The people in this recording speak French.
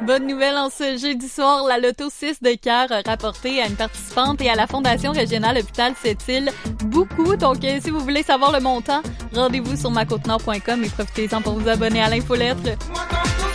Bonne nouvelle en ce jeudi soir, la Loto 6 de cœur a rapporté à une participante et à la Fondation régionale Hôpital Sept-Îles beaucoup. Donc, si vous voulez savoir le montant, rendez-vous sur macôtenord.com et profitez-en pour vous abonner à l'infolettre.